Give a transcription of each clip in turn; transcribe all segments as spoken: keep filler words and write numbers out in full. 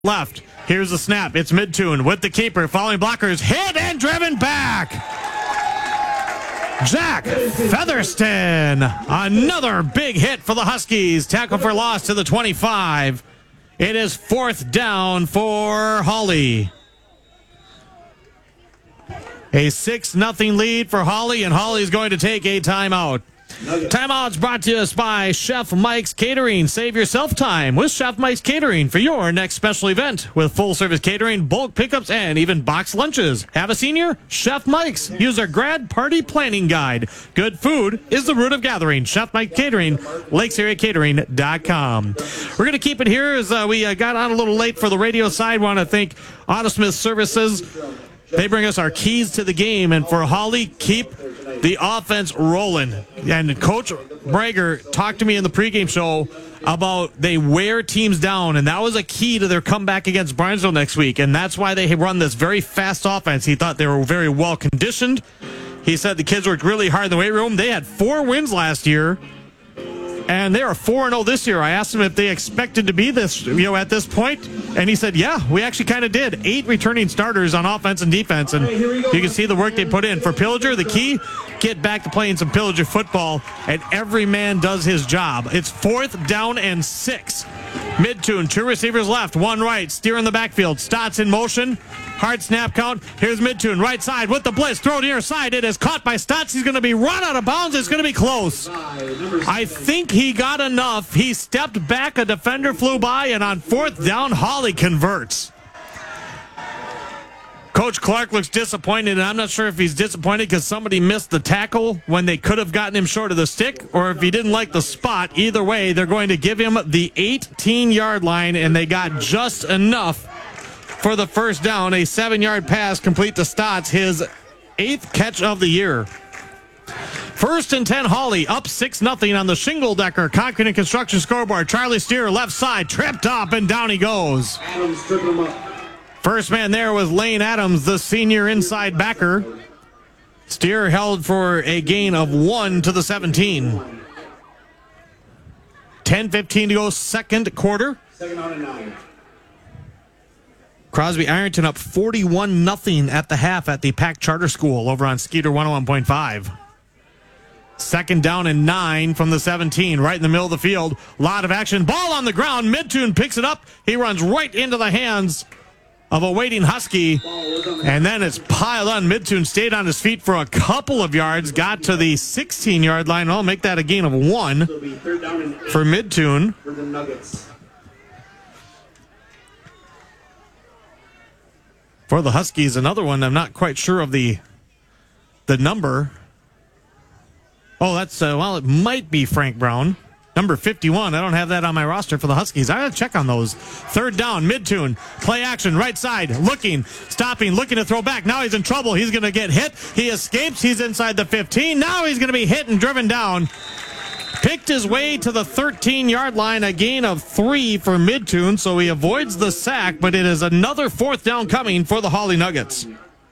left. Here's the snap. It's Midtune with the keeper. Following blockers. Hit and driven back. Jack Featherston. Another big hit for the Huskies. Tackle for loss to the twenty-five. It is fourth down for Hawley. A six nothing lead for Hawley, and Hawley is going to take a timeout. Timeouts brought to us by Chef Mike's Catering. Save yourself time with Chef Mike's Catering for your next special event. With full-service catering, bulk pickups, and even boxed lunches. Have a senior? Chef Mike's. Use our grad party planning guide. Good food is the root of gathering. Chef Mike's Catering, lakes area catering dot com. We're going to keep it here as uh, we uh, got on a little late for the radio side. Want to thank Autosmith Services. They bring us our keys to the game, and for Hawley, keep the offense rolling. And Coach Brager talked to me in the pregame show about they wear teams down, and that was a key to their comeback against Barnesville next week, and that's why they run this very fast offense. He thought they were very well conditioned. He said the kids worked really hard in the weight room. They had four wins last year, and they are four and oh this year. I asked him if they expected to be this, you know, at this point, and he said, yeah, we actually kind of did. Eight returning starters on offense and defense, and you can see the work they put in. For Pillager, the key, get back to playing some Pillager football, and every man does his job. It's fourth down and six. Midtune, two receivers left, one right, steer in the backfield. Stotts in motion, hard snap count. Here's Midtune, right side with the blitz, throw near side. It is caught by Stotts. He's going to be run out of bounds. It's going to be close. I think he got enough. He stepped back, a defender flew by, and on fourth down, Hawley converts. Coach Clark looks disappointed, and I'm not sure if he's disappointed because somebody missed the tackle when they could have gotten him short of the stick, or if he didn't like the spot. Either way, they're going to give him the eighteen-yard line, and they got just enough for the first down. A seven-yard pass complete to Stotts, his eighth catch of the year. First and ten, Hawley up six nothing on the Shingle Decker Concrete and Construction scoreboard. Charlie Steer, left side, tripped up, and down he goes. Adams tripping him up. First man there was Lane Adams, the senior inside backer. Steer held for a gain of one to the seventeen. ten fifteen to go, second quarter. Second on and nine. Crosby Ironton up forty-one nothing at the half at the Pack Charter School over on Skeeter one oh one point five. Second down and nine from the seventeen, right in the middle of the field. A lot of action. Ball on the ground. Midtune picks it up. He runs right into the hands of a waiting Husky, and then it's piled on. Midtune stayed on his feet for a couple of yards, got to the sixteen-yard line. I'll make that a gain of one for Midtune. For the Nuggets. For the Huskies, another one, I'm not quite sure of the the number. Oh, that's, uh, well, it might be Frank Brown. Number fifty-one. I don't have that on my roster for the Huskies. I got to check on those. Third down, Midtune. Play action, right side. Looking, stopping, looking to throw back. Now he's in trouble. He's going to get hit. He escapes. He's inside the fifteen. Now he's going to be hit and driven down. Picked his way to the thirteen-yard line. A gain of three for Midtune, so he avoids the sack, but it is another fourth down coming for the Hawley Nuggets.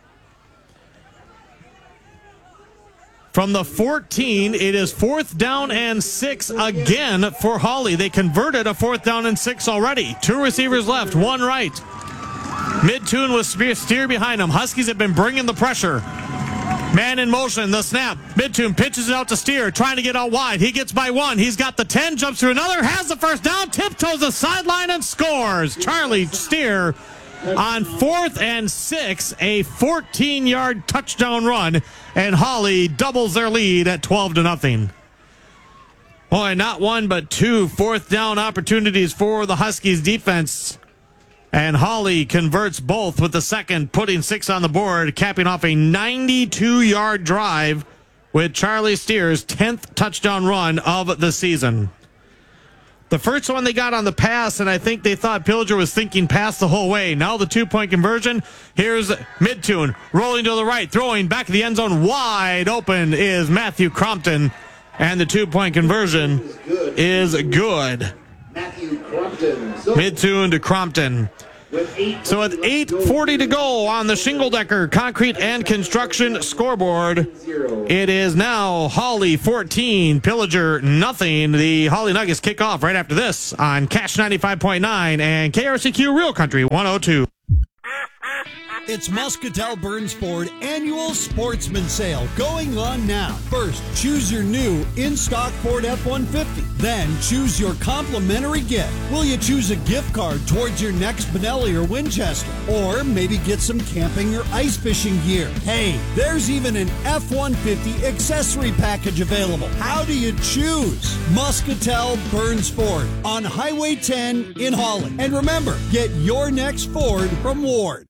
From the fourteen, it is fourth down and six again for Hawley. They converted a fourth down and six already. Two receivers left, one right. Midtune with Steer behind him. Huskies have been bringing the pressure. Man in motion, the snap. Midtune pitches it out to Steer, trying to get out wide. He gets by one. He's got the ten, jumps through another, has the first down, tiptoes the sideline and scores. Charlie Steer on fourth and six, a fourteen-yard touchdown run, and Hawley doubles their lead at twelve to nothing. Boy, not one but two fourth down opportunities for the Huskies defense, and Hawley converts both with the second, putting six on the board, capping off a ninety-two-yard drive with Charlie Steer's tenth touchdown run of the season. The first one they got on the pass, and I think they thought Pillager was thinking pass the whole way. Now the two-point conversion. Here's Midtune rolling to the right, throwing back to the end zone. Wide open is Matthew Crompton, and the two-point conversion is good. Matthew Crompton. So Midtune to Crompton. With eight So with eight forty to go on the Shingle Decker Concrete and Construction scoreboard, it is now Holly fourteen, Pillager nothing. The Holly Nuggets kick off right after this on Cash ninety-five point nine and K R C Q Real Country one oh two. It's Muscatel Burns Ford Annual Sportsman Sale going on now. First, choose your new in-stock Ford F one fifty. Then, choose your complimentary gift. Will you choose a gift card towards your next Benelli or Winchester? Or maybe get some camping or ice fishing gear? Hey, there's even an F one fifty accessory package available. How do you choose? Muscatel Burns Ford on Highway ten in Holly. And remember, get your next Ford from Ward.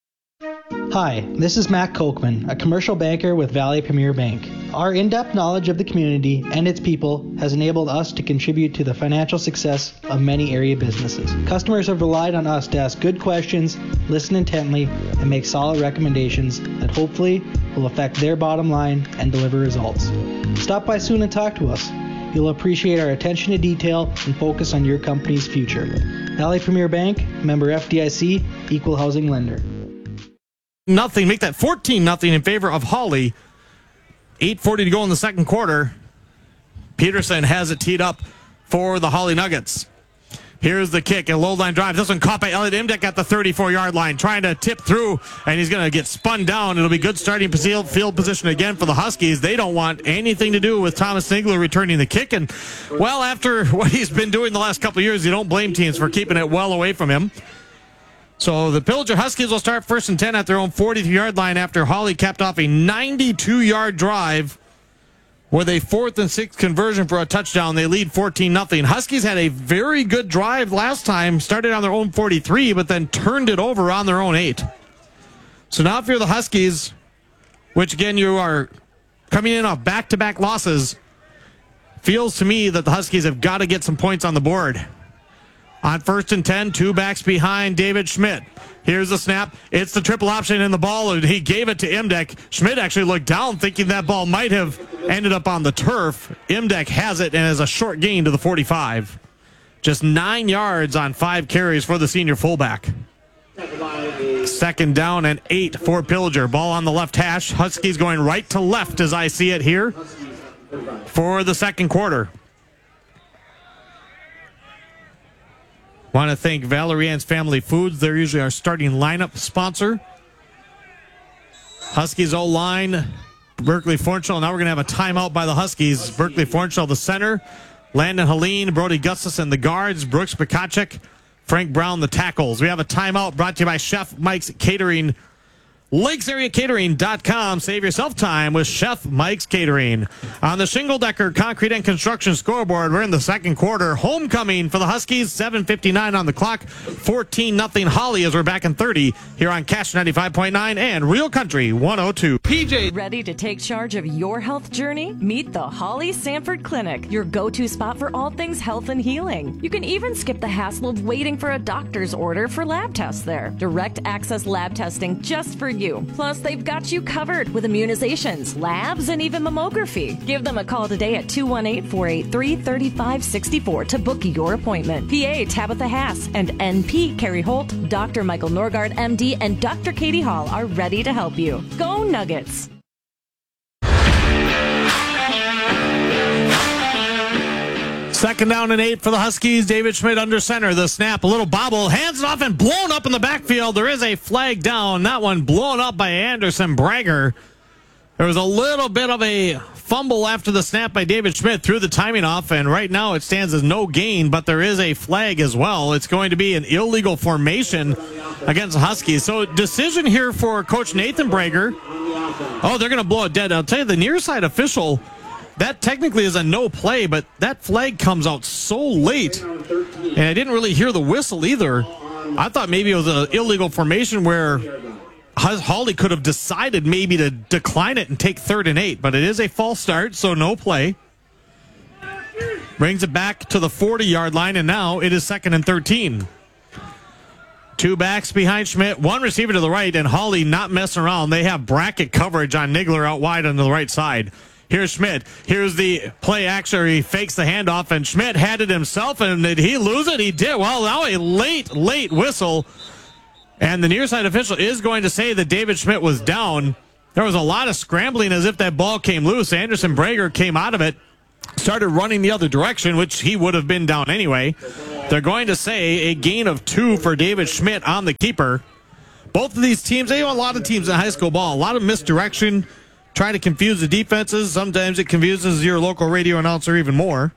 Hi, this is Matt Kochman, a commercial banker with Valley Premier Bank. Our in-depth knowledge of the community and its people has enabled us to contribute to the financial success of many area businesses. Customers have relied on us to ask good questions, listen intently, and make solid recommendations that hopefully will affect their bottom line and deliver results. Stop by soon and talk to us. You'll appreciate our attention to detail and focus on your company's future. Valley Premier Bank, member F D I C, equal housing lender. Nothing. Make that fourteen nothing in favor of Holly. eight forty to go in the second quarter. Peterson has it teed up for the Holly Nuggets. Here's the kick, a low line drive. This one caught by Elliot Imdek at the thirty-four yard line, trying to tip through, and he's going to get spun down. It'll be good starting field position again for the Huskies. They don't want anything to do with Thomas Nigler returning the kick. And, well, after what he's been doing the last couple of years, you don't blame teams for keeping it well away from him. So the Pillager Huskies will start first and ten at their own forty-three yard line after Holly capped off a ninety-two yard drive with a fourth and sixth conversion for a touchdown. They lead fourteen nothing. Huskies had a very good drive last time, started on their own forty-three, but then turned it over on their own eight. So now if you're the Huskies, which again you are coming in off back-to-back losses, feels to me that the Huskies have got to get some points on the board. On first and ten, two backs behind David Schmidt. Here's the snap. It's the triple option in the ball, and he gave it to Imdek. Schmidt actually looked down thinking that ball might have ended up on the turf. Imdek has it and has a short gain to the forty-five. Just nine yards on five carries for the senior fullback. Second down and eight for Pillager. Ball on the left hash. Huskies going right to left as I see it here for the second quarter. Want to thank Valerie Ann's Family Foods. They're usually our starting lineup sponsor. Huskies O-line, Berkeley Fornshell. Now we're going to have a timeout by the Huskies. Berkeley Fornshell, the center. Landon Helene, Brody Gustafson, the guards. Brooks Bekacek, Frank Brown, the tackles. We have a timeout brought to you by Chef Mike's Catering. Lakes Area Catering dot com. Save yourself time with Chef Mike's Catering. On the Shingle Decker Concrete and Construction scoreboard, we're in the second quarter. Homecoming for the Huskies, seven fifty-nine on the clock. fourteen nothing Holly as we're back in thirty here on Cash ninety-five point nine and Real Country one oh two. P J. Ready to take charge of your health journey? Meet the Holly Sanford Clinic, your go-to spot for all things health and healing. You can even skip the hassle of waiting for a doctor's order for lab tests there. Direct access lab testing just for you. Plus, they've got you covered with immunizations, labs, and even mammography. Give them a call today at two one eight, four eight three, three five six four to book your appointment. P A Tabitha Hass and N P Carrie Holt, Doctor Michael Norgard, M D, and Doctor Katie Hall are ready to help you. Go Nuggets! Second down and eight for the Huskies. David Schmidt under center. The snap, a little bobble, hands it off and blown up in the backfield. There is a flag down. That one blown up by Anderson Bragger. There was a little bit of a fumble after the snap by David Schmidt, threw the timing off, and right now it stands as no gain, but there is a flag as well. It's going to be an illegal formation against the Huskies. So decision here for Coach Nathan Bragger. Oh, they're going to blow it dead. I'll tell you, the near side official, that technically is a no play, but that flag comes out so late, and I didn't really hear the whistle either. I thought maybe it was an illegal formation where Holly could have decided maybe to decline it and take third and eight, but it is a false start, so no play. Brings it back to the forty yard line, and now it is second and thirteen. Two backs behind Schmidt, one receiver to the right, and Holly not messing around. They have bracket coverage on Nigler out wide on the right side. Here's Schmidt. Here's the play action. He fakes the handoff, and Schmidt had it himself, and did he lose it? He did. Well, now a late, late whistle And the near side official is going to say that David Schmidt was down. There was a lot of scrambling as if that ball came loose. Anderson Brager came out of it, started running the other direction, which he would have been down anyway. They're going to say a gain of two for David Schmidt on the keeper. Both of these teams, they have a lot of teams in high school ball, a lot of misdirection, trying to confuse the defenses. Sometimes it confuses your local radio announcer even more.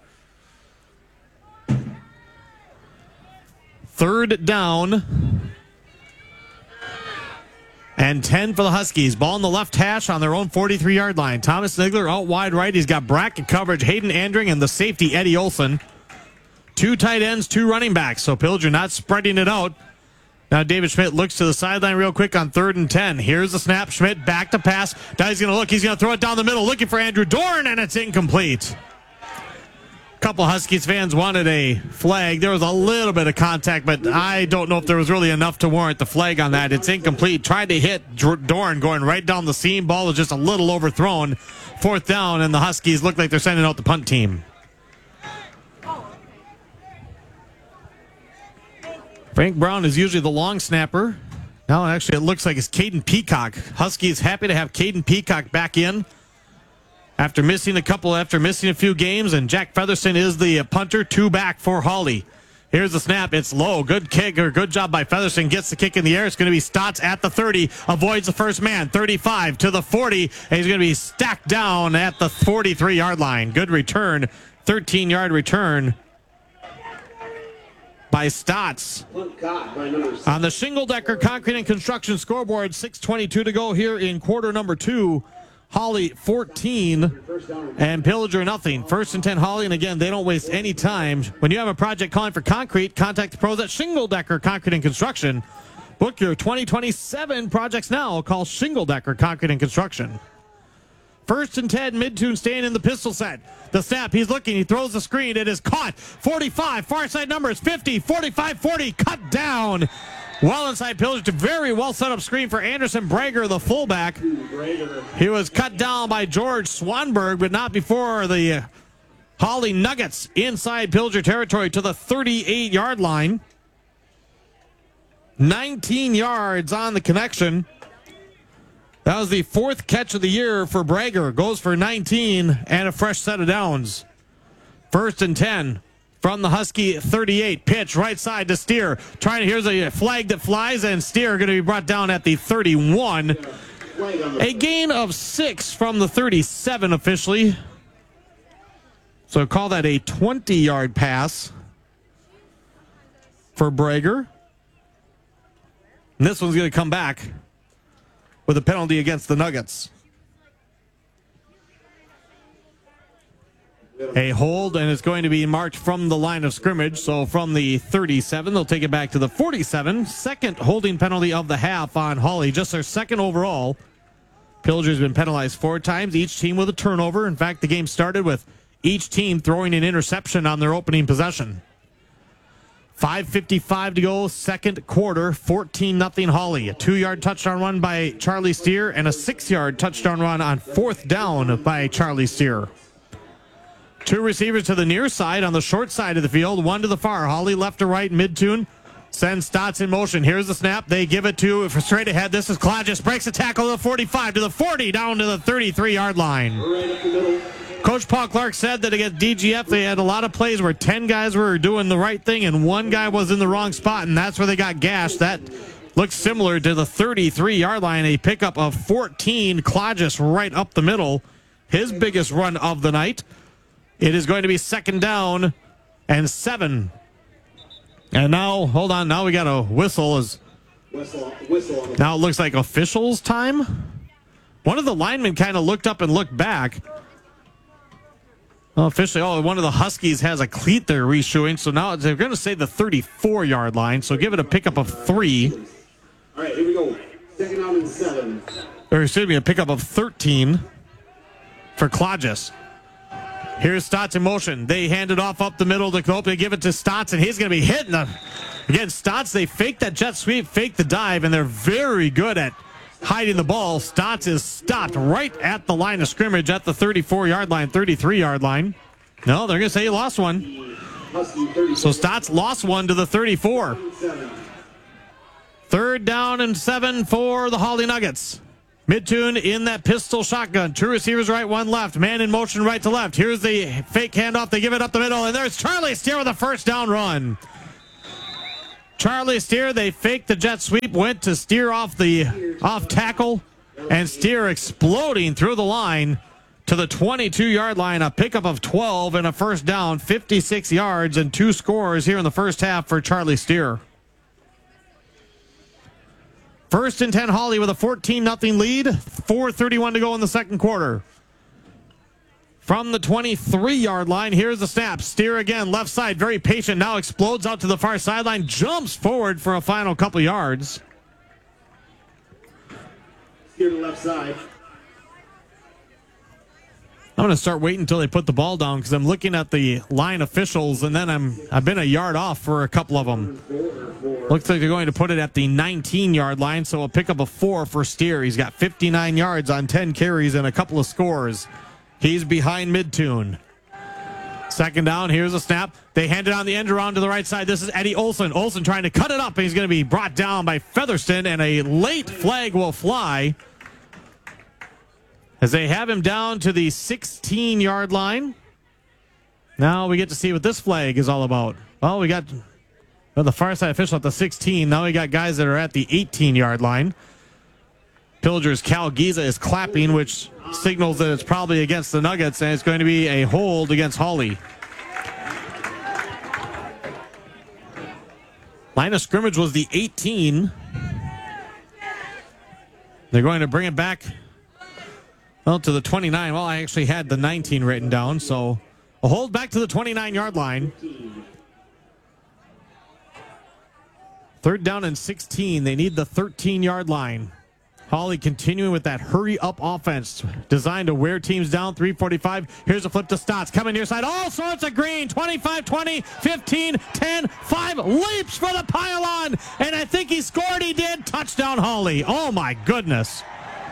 Third down and ten for the Huskies. Ball in the left hash on their own forty-three-yard line. Thomas Nigler out wide right. He's got bracket coverage. Hayden Andring and the safety, Eddie Olson. Two tight ends, two running backs. So Pilger not spreading it out. Now David Schmidt looks to the sideline real quick on third and ten. Here's the snap. Schmidt back to pass. Now he's going to look. He's going to throw it down the middle, looking for Andrew Dorn, and it's incomplete. A couple Huskies fans wanted a flag. There was a little bit of contact, but I don't know if there was really enough to warrant the flag on that. It's incomplete. Tried to hit Dorn going right down the seam. Ball was just a little overthrown. Fourth down, and the Huskies look like they're sending out the punt team. Frank Brown is usually the long snapper. Now, actually, it looks like it's Caden Peacock. Huskies happy to have Caden Peacock back in after missing a couple, after missing a few games, and Jack Featherston is the punter, two back for Hawley. Here's the snap. It's low. Good kick, or good job by Featherston. Gets the kick in the air. It's going to be Stotts at the thirty. Avoids the first man. thirty-five to the forty. And he's going to be stacked down at the forty-three-yard line. Good return. thirteen-yard return by Stotts. On the Shingle-Decker Concrete and Construction scoreboard, six twenty-two to go here in quarter number two. Hawley fourteen and Pillager nothing. First and ten Hawley, and again, they don't waste any time. When you have a project calling for concrete, contact the pros at Shingle-Decker Concrete and Construction. Book your twenty twenty-seven projects now. Call Shingle-Decker Concrete and Construction. First and ten, Midtune staying in the pistol set. The snap, he's looking, he throws the screen, it is caught. forty-five, far side numbers, fifty, forty-five, forty, cut down. Well inside Pillager, very well set up screen for Anderson Brager, the fullback. He was cut down by George Swanberg, but not before the Hawley Nuggets inside Pillager territory to the thirty-eight-yard line. nineteen yards on the connection. That was the fourth catch of the year for Brager. Goes for nineteen and a fresh set of downs. First and ten from the Husky thirty-eight. Pitch right side to Steer. Trying to, here's a flag that flies, and Steer going to be brought down at the thirty-one. A gain of six from the thirty-seven officially. So call that a twenty-yard pass for Brager. And this one's going to come back with a penalty against the Nuggets. A hold, and it's going to be marked from the line of scrimmage. So from the thirty-seven, they'll take it back to the forty-seven. Second holding penalty of the half on Hawley, just their second overall. Pillager's been penalized four times, each team with a turnover. In fact, the game started with each team throwing an interception on their opening possession. five fifty-five to go, second quarter, fourteen nothing Hawley. A two-yard touchdown run by Charlie Steer and a six-yard touchdown run on fourth down by Charlie Steer. Two receivers to the near side on the short side of the field, one to the far. Hawley left to right, Midtune sends Stotts in motion. Here's the snap. They give it to for straight ahead. This is Klages. Breaks a tackle to the forty-five, to the forty, down to the thirty-three-yard line. Coach Paul Clark said that against D G F, they had a lot of plays where ten guys were doing the right thing and one guy was in the wrong spot, and that's where they got gashed. That looks similar to the thirty-three-yard line. A pickup of fourteen. Klages right up the middle. His biggest run of the night. It is going to be second down and seven. And now, hold on, now we got a whistle. As Whistle, whistle on the now it looks like officials' time. One of the linemen kind of looked up and looked back. Well, officially, oh, one of the Huskies has a cleat they're reshoeing, so now they're going to say the thirty-four-yard line, so give it a pickup of three. All right, here we go. Second down and seven. Or excuse me, a pickup of thirteen for Klages. Here's Stotts in motion. They hand it off up the middle to Cope. They give it to Stotts, and he's going to be hitting the... Again, Stotts, they fake that jet sweep, fake the dive, and they're very good at hiding the ball. Stotts is stopped right at the line of scrimmage at the thirty-four-yard line, thirty-three-yard line. No, they're going to say he lost one. So Stotts lost one to the thirty-four. Third down and seven for the Hawley Nuggets. Midtune in that pistol shotgun. Two receivers right, one left. Man in motion right to left. Here's the fake handoff. They give it up the middle, and there's Charlie Steer with a first down run. Charlie Steer, they faked the jet sweep, went to Steer off the off tackle, and Steer exploding through the line to the twenty-two-yard line. A pickup of twelve and a first down, fifty-six yards, and two scores here in the first half for Charlie Steer. First and ten, Hawley with a fourteen nothing lead. four thirty-one to go in the second quarter. From the twenty-three-yard line, here's the snap. Steer again, left side, very patient. Now explodes out to the far sideline, jumps forward for a final couple yards. Steer to the left side. I'm going to start waiting until they put the ball down because I'm looking at the line officials, and then I'm, I've been a yard off for a couple of them. Looks like they're going to put it at the nineteen-yard line, so a pickup of four for Steer. He's got fifty-nine yards on ten carries and a couple of scores. He's behind Midtune. Second down, here's a snap. They hand it on the end around to the right side. This is Eddie Olson. Olson trying to cut it up, and he's going to be brought down by Featherston, and a late flag will fly as they have him down to the sixteen-yard line. Now we get to see what this flag is all about. Well, we got well, the far side official at the sixteen. Now we got guys that are at the eighteen-yard line. Pillager's Cal Giza is clapping, which signals that it's probably against the Nuggets, and it's going to be a hold against Hawley. Line of scrimmage was the eighteen. They're going to bring it back, well, to the twenty-nine. Well, I actually had the nineteen written down, so a hold back to the twenty-nine-yard line. Third down and sixteen. They need the thirteen-yard line. Hawley continuing with that hurry-up offense designed to wear teams down. three forty-five. Here's a flip to Stotts. Coming near side. All sorts of green. twenty-five, twenty, fifteen, ten, five. Leaps for the pylon. And I think he scored. He did. Touchdown, Hawley. Oh, my goodness.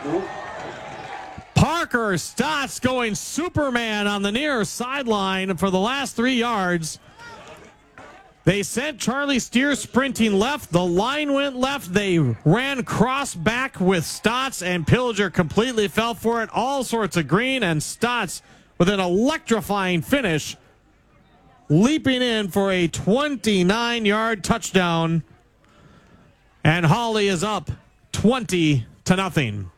Parker Stotts going Superman on the near sideline for the last three yards. They sent Charlie Steer sprinting left. The line went left. They ran cross back with Stotts, and Pillager completely fell for it. All sorts of green, and Stotts with an electrifying finish, leaping in for a twenty-nine-yard touchdown. And Hawley is up twenty to nothing.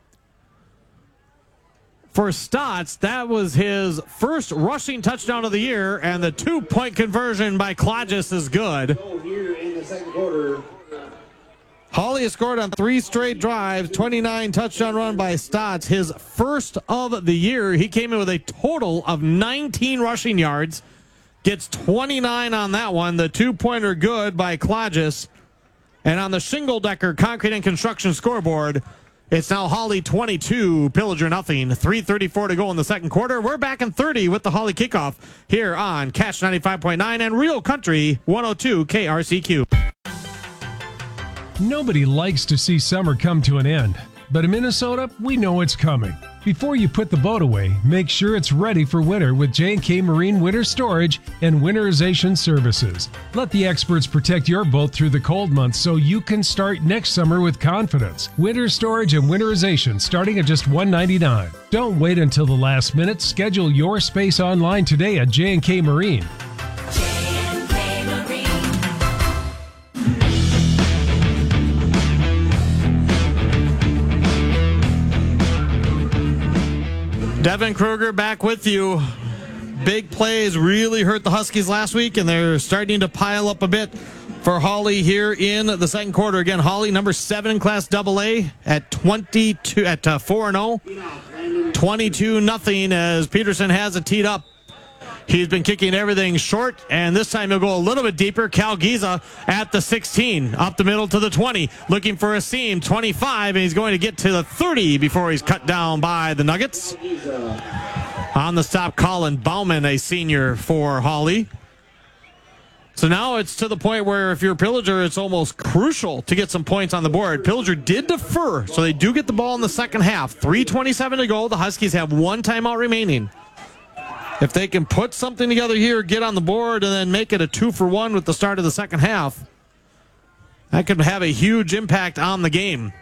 For Stotts, that was his first rushing touchdown of the year, and the two-point conversion by Klages is good. Here in the second quarter. Hawley has scored on three straight drives, twenty-nine touchdown run by Stotts, his first of the year. He came in with a total of nineteen rushing yards, gets twenty-nine on that one. The two-pointer good by Klages. And on the Shingle Decker Concrete and Construction scoreboard, it's now Hawley twenty-two, Pillager nothing. three thirty-four to go in the second quarter. We're back in thirty with the Hawley kickoff here on Cash ninety-five point nine and Real Country one oh two K R C Q. Nobody likes to see summer come to an end, but in Minnesota, we know it's coming. Before you put the boat away, make sure it's ready for winter with J and K Marine Winter Storage and Winterization Services. Let the experts protect your boat through the cold months so you can start next summer with confidence. Winter storage and winterization starting at just one hundred ninety-nine dollars. Don't wait until the last minute. Schedule your space online today at J and K Marine. Devin Kruger back with you. Big plays really hurt the Huskies last week, and they're starting to pile up a bit for Hawley here in the second quarter. Again, Hawley, number seven in Class double A at twenty-two at uh, four and oh, twenty-two nothing as Peterson has it teed up. He's been kicking everything short, and this time he'll go a little bit deeper. Cal Giza at the sixteen, up the middle to the twenty, looking for a seam, twenty-five, and he's going to get to the thirty before he's cut down by the Nuggets. On the stop, Colin Bauman, a senior for Hawley. So now it's to the point where if you're Pillager, it's almost crucial to get some points on the board. Pillager did defer, so they do get the ball in the second half. three twenty-seven to go. The Huskies have one timeout remaining. If they can put something together here, get on the board, and then make it a two for one with the start of the second half, That could have a huge impact on the game.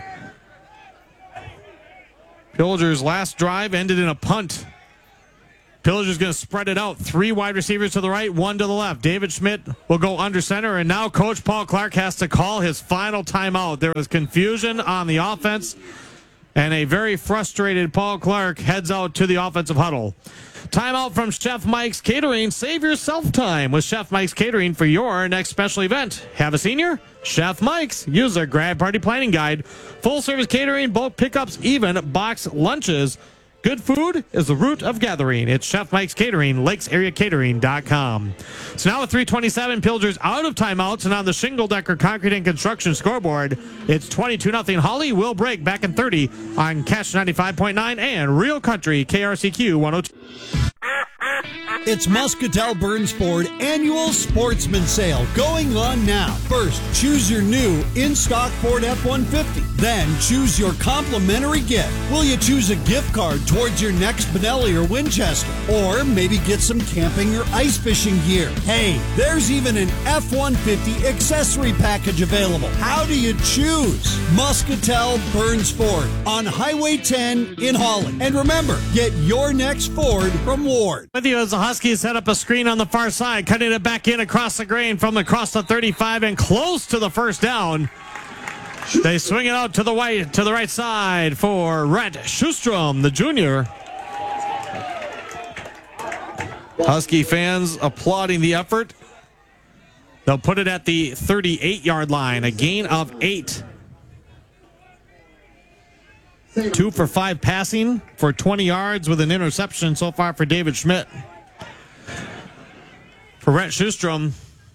Pillager's last drive ended in a punt. Pillager's going to spread it out. Three wide receivers to the right, one to the left. David Schmidt will go under center, and now Coach Paul Clark has to call his final timeout. There was confusion on the offense, and a very frustrated Paul Clark heads out to the offensive huddle. Timeout from Chef Mike's Catering. Save yourself time with Chef Mike's Catering for your next special event. Have a senior? Chef Mike's. Use their grad party planning guide. Full service catering, bulk pickups, even box lunches. Good food is the root of gathering. It's Chef Mike's Catering, lakes area catering dot com. So now with three twenty-seven, Pillager's out of timeouts, and on the Shingle Decker Concrete and Construction scoreboard, it's twenty-two nothing. Holly will break back in thirty on Cash ninety-five point nine and Real Country K R C Q one oh two. It's Muscatel Burns Ford Annual Sportsman Sale going on now. First, choose your new in-stock Ford F one fifty. Then, choose your complimentary gift. Will you choose a gift card towards your next Benelli or Winchester? Or maybe get some camping or ice fishing gear? Hey, there's even an F one fifty accessory package available. How do you choose? Muscatel Burns Ford on Highway ten in Holland. And remember, get your next Ford from Ward. With you as the Huskies set up a screen on the far side, cutting it back in across the grain from across the thirty-five and close to the first down. They swing it out to the right, to the right side for Rhett Schustrom, the junior. Husky fans applauding the effort. They'll put it at the thirty-eight-yard line, a gain of eight. Two for five passing for twenty yards with an interception so far for David Schmidt. For Rhett Schustrom,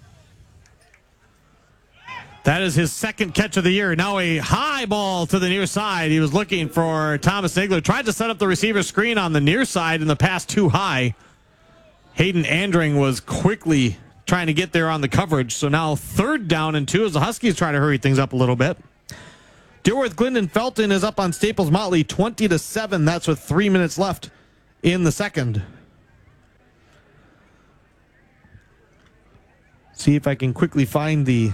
that is his second catch of the year. Now a high ball to the near side. He was looking for Thomas Ziegler. Tried to set up the receiver screen on the near side and the pass too high. Hayden Andring was quickly trying to get there on the coverage. So now third down and two as the Huskies try to hurry things up a little bit. Dearworth Glendon Felton is up on Staples Motley twenty to seven. That's with three minutes left in the second. See if I can quickly find the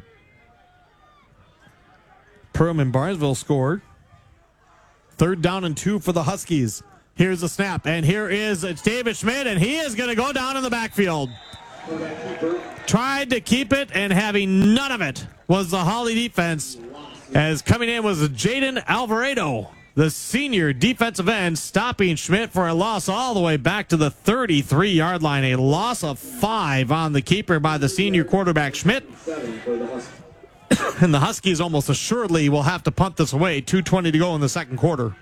Perham and Barnesville score. Third down and two for the Huskies. Here's the snap, and here is David Schmidt, and he is going to go down in the backfield. Tried to keep it, and having none of it was the Holly defense. As coming in was Jaden Alvarado, the senior defensive end, stopping Schmidt for a loss all the way back to the thirty-three-yard line. A loss of five on the keeper by the senior quarterback Schmidt. And the Huskies almost assuredly will have to punt this away. two twenty to go in the second quarter.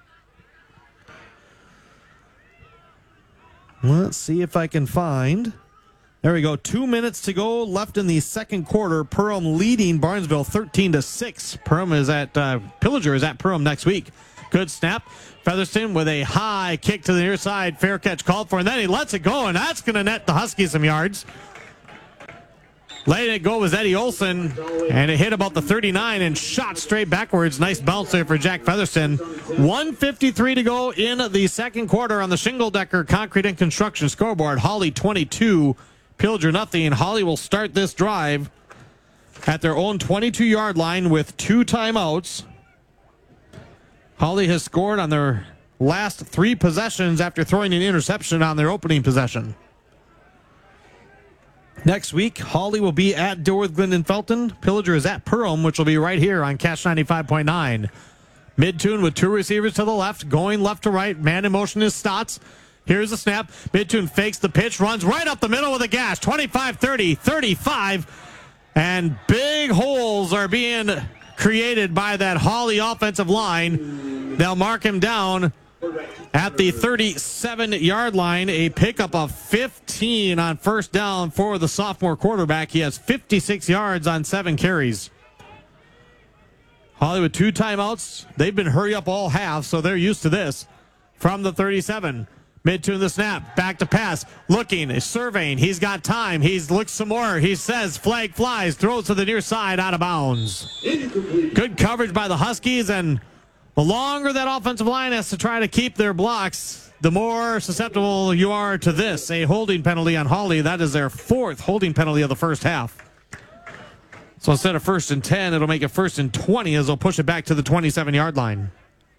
Let's see if I can find... There we go. Two minutes to go left in the second quarter. Perham leading Barnesville thirteen to six. Perham is at, uh, Pillager is at Perham next week. Good snap. Featherston with a high kick to the near side. Fair catch called for, and then he lets it go, and that's going to net the Huskies some yards. Letting it go was Eddie Olson, and it hit about the thirty-nine and shot straight backwards. Nice bounce there for Jack Featherston. one fifty-three to go in the second quarter on the Shingle Decker Concrete and Construction scoreboard. Holly twenty-two, Pillager nothing. Holly will start this drive at their own twenty-two-yard line with two timeouts. Holly has scored on their last three possessions after throwing an interception on their opening possession. Next week, Holly will be at Dearworth Glendon Felton. Pillager is at Perham, which will be right here on Cash ninety-five point nine. Mid-tune with two receivers to the left, going left to right. Man in motion is Stotts. Here's the snap. Mid-tune fakes the pitch, runs right up the middle with a gash. twenty-five, thirty, thirty-five. And big holes are being created by that Holly offensive line. They'll mark him down at the thirty-seven-yard line. A pickup of fifteen on first down for the sophomore quarterback. He has fifty-six yards on seven carries. Holly with two timeouts. They've been hurry up all half, so they're used to this. From the thirty-seven. Mid-tune the snap, back to pass, looking, surveying, he's got time, he's looked some more, he says, flag flies, throws to the near side, out of bounds. Good coverage by the Huskies, and the longer that offensive line has to try to keep their blocks, the more susceptible you are to this, a holding penalty on Holly. That is their fourth holding penalty of the first half. So instead of first and ten, it'll make it first and twenty as they'll push it back to the twenty-seven-yard line.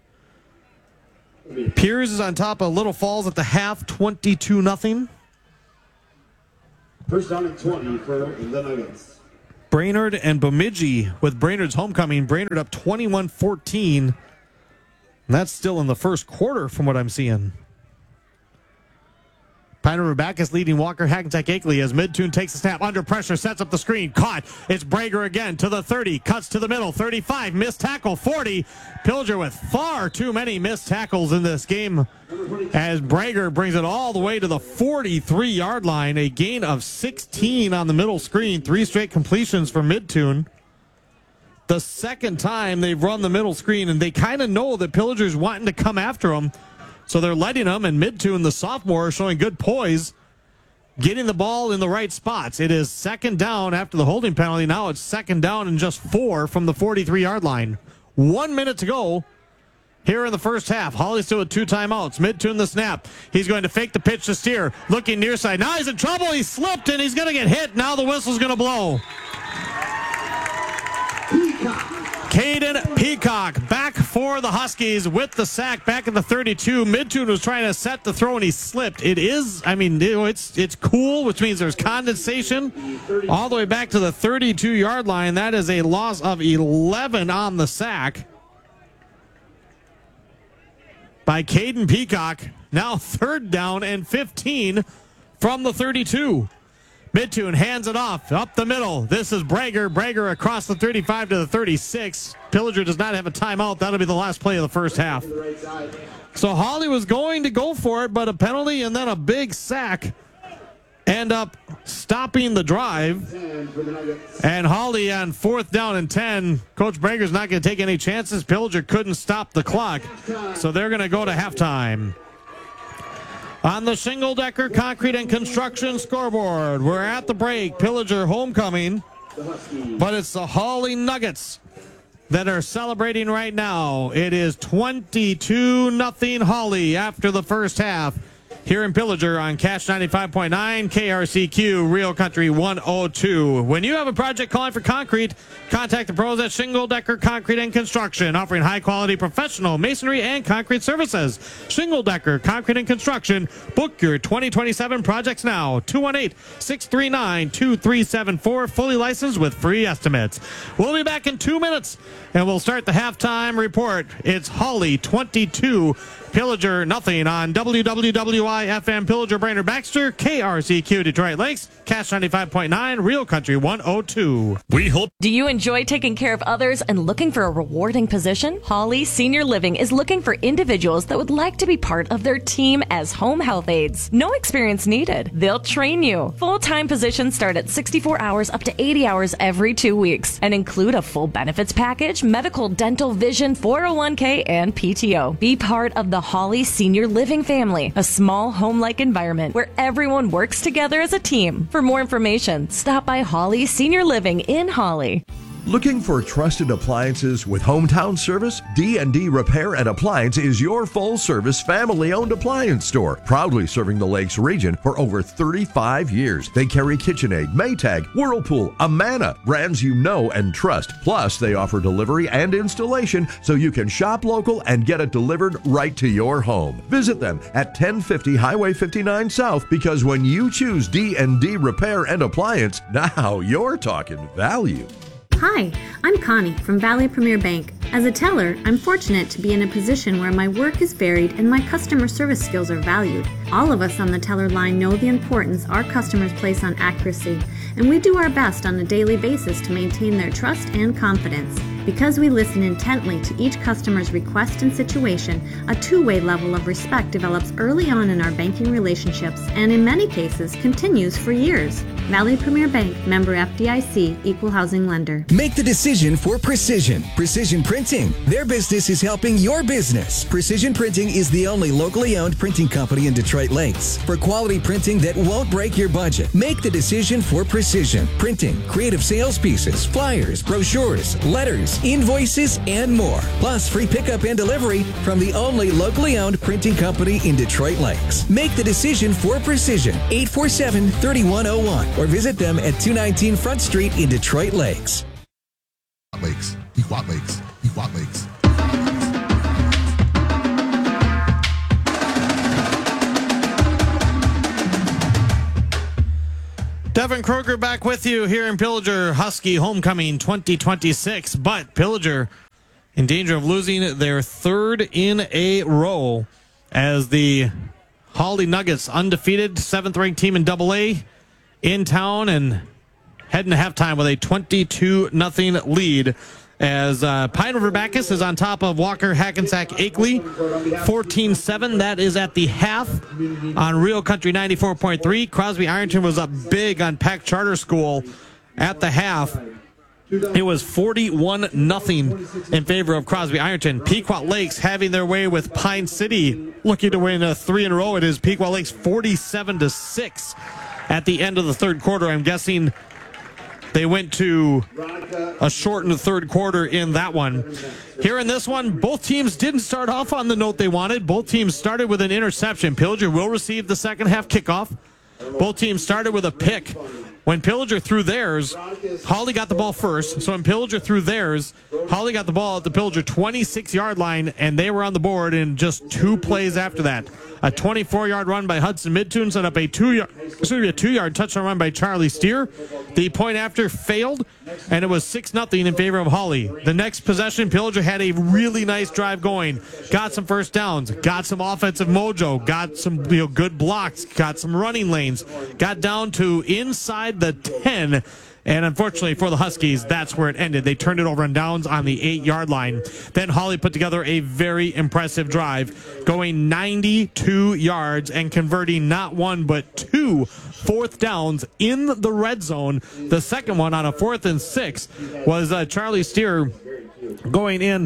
Piers is on top of Little Falls at the half, twenty-two nothing. First down and twenty for the Nuggets. Brainerd and Bemidji with Brainerd's homecoming. Brainerd up twenty-one fourteen. And that's still in the first quarter from what I'm seeing. Pine River Backus leading Walker Hackensack Akeley as Midtune takes the snap under pressure, sets up the screen, caught. It's Brager again to the thirty, cuts to the middle, thirty-five, missed tackle, forty. Pillager with far too many missed tackles in this game as Brager brings it all the way to the forty-three-yard line. A gain of sixteen on the middle screen, three straight completions for Midtune. The second time they've run the middle screen, and they kind of know that Pillager's wanting to come after them. So they're letting them, and Midtune, the sophomore, showing good poise, getting the ball in the right spots. It is second down after the holding penalty. Now it's second down and just four from the forty-three-yard line. One minute to go here in the first half. Holly still with two timeouts. Midtune the snap. He's going to fake the pitch to Steer. Looking near side. Now he's in trouble. He slipped, and he's going to get hit. Now the whistle's going to blow. Caden Peacock back for the Huskies with the sack back at the thirty-two. Midtune was trying to set the throw and he slipped. It is, I mean, it's it's cool, which means there's condensation all the way back to the thirty-two-yard line. That is a loss of eleven on the sack by Caden Peacock. Now third down and fifteen from the thirty-two. Midtune hands it off up the middle. This is Brager. Brager across the thirty-five to the thirty-six. Pillager does not have a timeout. That'll be the last play of the first half. So Holly was going to go for it, but a penalty and then a big sack end up stopping the drive. And Holly on fourth down and ten. Coach Brager's not going to take any chances. Pillager couldn't stop the clock, so they're going to go to halftime. On the Shingle Decker Concrete and Construction scoreboard, we're at the break. Pillager homecoming, but it's the Holly Nuggets that are celebrating right now. It is twenty-two nothing Holly after the first half here in Pillager on Cash ninety-five point nine, K R C Q, Real Country one oh two. When you have a project calling for concrete, contact the pros at Shingle Decker Concrete and Construction, offering high-quality professional masonry and concrete services. Shingle Decker Concrete and Construction. Book your twenty twenty-seven projects now. two one eight, six three nine, two three seven four, fully licensed with free estimates. We'll be back in two minutes, and we'll start the halftime report. It's Holly twenty-two, Pillager nothing on W W W I F M Pillager, Brainerd, Baxter, K R C Q, Detroit Lakes, Cash ninety-five point nine, Real Country one oh two. We hope. Do you enjoy taking care of others and looking for a rewarding position? Holly Senior Living is looking for individuals that would like to be part of their team as home health aides. No experience needed. They'll train you. Full-time positions start at sixty-four hours up to eighty hours every two weeks and include a full benefits package, medical, dental, vision, four oh one k, and P T O. Be part of the Holly Senior Living family, a small home-like environment where everyone works together as a team. For more information, stop by Holly Senior Living in Holly. Looking for trusted appliances with hometown service? D and D Repair and Appliance is your full-service, family-owned appliance store, proudly serving the Lakes region for over thirty-five years. They carry KitchenAid, Maytag, Whirlpool, Amana, brands you know and trust. Plus, they offer delivery and installation so you can shop local and get it delivered right to your home. Visit them at ten fifty Highway fifty-nine South, because when you choose D and D Repair and Appliance, now you're talking value. Hi, I'm Connie from Valley Premier Bank. As a teller, I'm fortunate to be in a position where my work is varied and my customer service skills are valued. All of us on the teller line know the importance our customers place on accuracy, and we do our best on a daily basis to maintain their trust and confidence. Because we listen intently to each customer's request and situation, a two-way level of respect develops early on in our banking relationships and in many cases continues for years. Valley Premier Bank, member F D I C, equal housing lender. Make the decision for Precision. Precision Printing. Their business is helping your business. Precision Printing is the only locally owned printing company in Detroit Lakes. For quality printing that won't break your budget, make the decision for Precision Printing. Creative sales pieces, flyers, brochures, letters, invoices, and more. Plus free pickup and delivery from the only locally owned printing company in Detroit Lakes. Make the decision for Precision. eight four seven, three one zero one or visit them at two nineteen Front Street in Detroit Lakes. Pequot Lakes. Pequot Lakes. Devin Kroger back with you here in Pillager. Husky homecoming twenty twenty-six, but Pillager in danger of losing their third in a row as the Hawley Nuggets, undefeated, seventh-ranked team in double A, in town and heading to halftime with a twenty-two nothing lead as uh, Pine River Bacchus is on top of Walker Hackensack Akeley fourteen seven. That is at the half on Real Country ninety-four point three. Crosby Ironton was up big on Peck Charter School at the half. It was forty-one nothing in favor of Crosby Ironton. Pequot Lakes having their way with Pine City, looking to win a three in a row. It is Pequot Lakes forty-seven to six at the end of the third quarter. I'm guessing they went to a shortened third quarter in that one. Here in this one, both teams didn't start off on the note they wanted. Both teams started with an interception. Pillager will receive the second half kickoff. Both teams started with a pick. When Pillager threw theirs, Hawley got the ball first. So when Pillager threw theirs, Hawley got the ball at the Pillager twenty-six yard line, and they were on the board in just two plays after that. A twenty-four yard run by Hudson Midtoon set up a two-yard, excuse me, a two-yard touchdown run by Charlie Steer. The point after failed, and it was six nothing in favor of Hawley. The next possession, Pillager had a really nice drive going. Got some first downs, got some offensive mojo, got some you know, good blocks, got some running lanes, got down to inside the ten. And unfortunately for the Huskies, that's where it ended. They turned it over on downs on the eight yard line. Then Hawley put together a very impressive drive, going ninety-two yards and converting not one but two fourth downs in the red zone. The second one on a fourth and six was uh, Charlie Steer going in.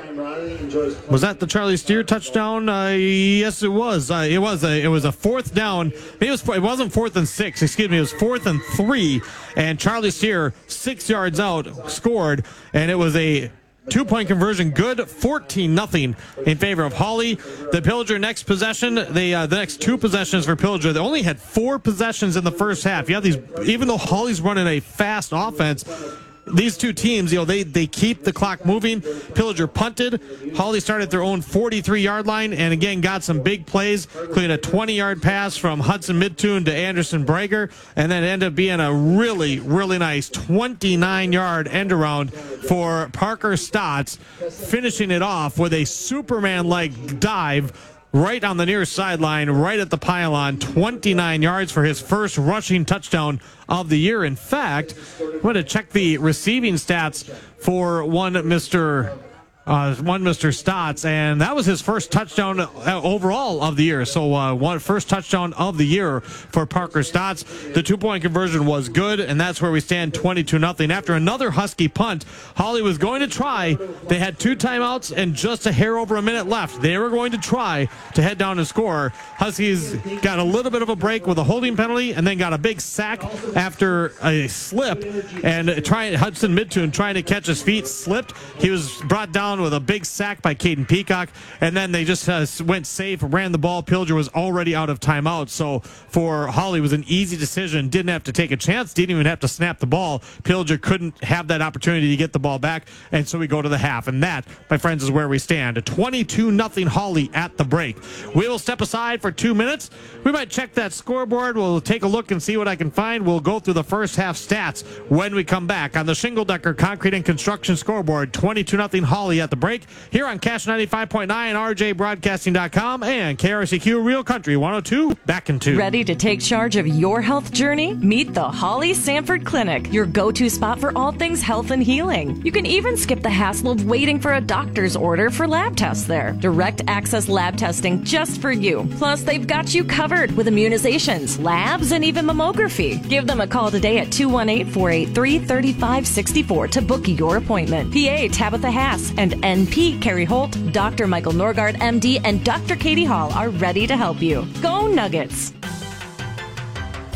Was that the Charlie Steer touchdown? Uh, yes, it was. Uh, it was a it was a fourth down. Maybe it was. It wasn't fourth and six. Excuse me. It was fourth and three. And Charlie Steer, six yards out, scored, and it was a two-point conversion, good, fourteen nothing in favor of Hawley. The Pillager next possession, they uh, the next two possessions for Pillager, they only had four possessions in the first half. You have these, even though Hawley's running a fast offense, these two teams, you know, they, they keep the clock moving. Pillager punted. Hawley started at their own forty-three yard line and again got some big plays, including a twenty yard pass from Hudson Midtoon to Anderson Brager, and then ended up being a really, really nice twenty-nine yard end around for Parker Stotts, finishing it off with a Superman-like dive right on the near sideline, right at the pylon, twenty-nine yards for his first rushing touchdown of the year. In fact, I'm going to check the receiving stats for one Mister Uh, one Mister Stotts, and that was his first touchdown overall of the year. So uh, one first touchdown of the year for Parker Stotts. The two-point conversion was good, and that's where we stand twenty-two nothing. After another Husky punt, Hawley was going to try. They had two timeouts and just a hair over a minute left. They were going to try to head down and score. Huskies got a little bit of a break with a holding penalty and then got a big sack after a slip. And trying Hudson Midtoon trying to catch his feet slipped. He was brought down with a big sack by Caden Peacock, and then they just uh, went safe, ran the ball. Pillager was already out of timeout, so for Hawley it was an easy decision. Didn't have to take a chance, didn't even have to snap the ball. Pillager couldn't have that opportunity to get the ball back, and so we go to the half, and that, my friends, is where we stand. A twenty-two nothing Hawley at the break. We will step aside for two minutes. We might check that scoreboard. We'll take a look and see what I can find. We'll go through the first half stats when we come back on the Shingle Decker Concrete and Construction scoreboard. twenty-two nothing Hawley at the break here on Cash ninety-five point nine, R J Broadcasting dot com, and K R C Q Real Country one oh two, back in two. Ready to take charge of your health journey? Meet the Hawley Sanford Clinic, your go-to spot for all things health and healing. You can even skip the hassle of waiting for a doctor's order for lab tests there. Direct access lab testing just for you. Plus, they've got you covered with immunizations, labs, and even mammography. Give them a call today at two one eight, four eight three, three five six four to book your appointment. P A Tabitha Haas and N P Carrie Holt, Doctor Michael Norgard, M D, and Doctor Katie Hall are ready to help you. Go Nuggets!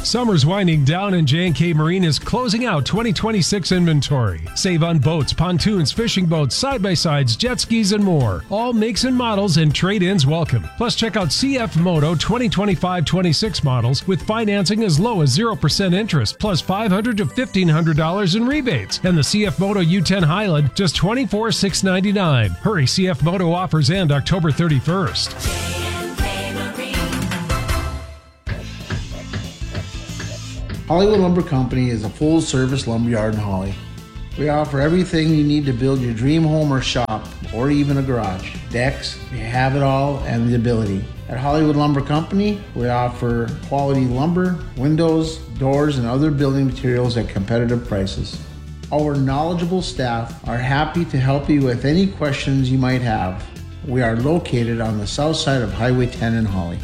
Summer's winding down and J and K Marine is closing out twenty twenty-six inventory. Save on boats, pontoons, fishing boats, side-by-sides, jet skis, and more. All makes and models and trade-ins welcome. Plus, check out C F Moto twenty twenty-five twenty-six models with financing as low as zero percent interest, plus five hundred dollars to fifteen hundred dollars in rebates. And the C F Moto U ten Highland, just twenty-four thousand six hundred ninety-nine dollars. Hurry, C F Moto offers end October thirty-first. Hollywood Lumber Company is a full-service lumberyard in Holly. We offer everything you need to build your dream home or shop, or even a garage. Decks, we have it all and the ability. At Hollywood Lumber Company, we offer quality lumber, windows, doors, and other building materials at competitive prices. Our knowledgeable staff are happy to help you with any questions you might have. We are located on the south side of Highway ten in Holly.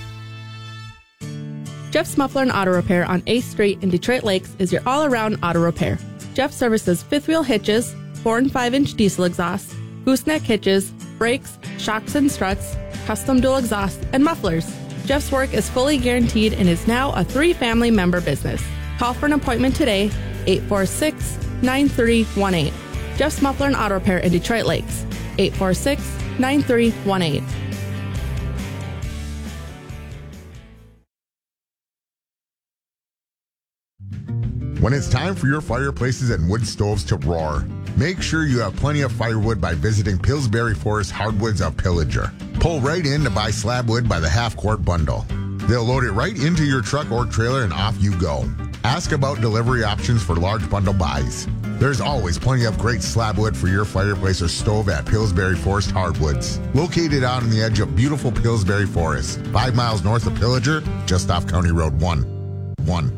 Jeff's Muffler and Auto Repair on eighth Street in Detroit Lakes is your all-around auto repair. Jeff services fifth-wheel hitches, four and five inch diesel exhausts, gooseneck hitches, brakes, shocks and struts, custom dual exhausts, and mufflers. Jeff's work is fully guaranteed and is now a three-family member business. Call for an appointment today, eight four six, nine three one eight. Jeff's Muffler and Auto Repair in Detroit Lakes, eight four six, nine three one eight. When it's time for your fireplaces and wood stoves to roar, make sure you have plenty of firewood by visiting Pillsbury Forest Hardwoods of Pillager. Pull right in to buy slab wood by the half-quart bundle. They'll load it right into your truck or trailer and off you go. Ask about delivery options for large bundle buys. There's always plenty of great slab wood for your fireplace or stove at Pillsbury Forest Hardwoods. Located out on the edge of beautiful Pillsbury Forest, five miles north of Pillager, just off County Road one. One.